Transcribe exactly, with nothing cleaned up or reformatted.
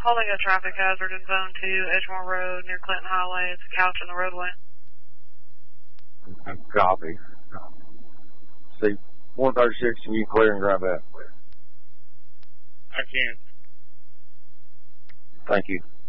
holding a traffic hazard in Zone two, Edgemore Road, near Clinton Highway. It's a couch in the roadway. Copy. See, one thirty-six, can you clear and grab that? I can. Thank you.